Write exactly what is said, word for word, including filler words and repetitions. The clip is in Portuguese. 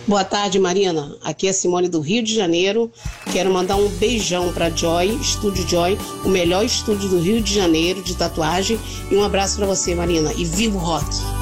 Boa tarde, Marina. Aqui é Simone do Rio de Janeiro. Quero mandar um beijão para Joy, Estúdio Joy, o melhor estúdio do Rio de Janeiro de tatuagem. E um abraço para você, Marina. E viva o rock!